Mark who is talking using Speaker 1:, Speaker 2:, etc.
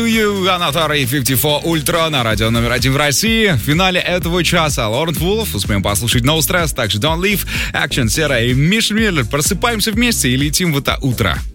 Speaker 1: Анатолий 54 Ультра на радио номер 1 в России. В финале этого часа Лорен Вулф. Успеем послушать No Stress, также Don't Leave, Action, Сера и Миш Миллер. Просыпаемся вместе и летим в это утро.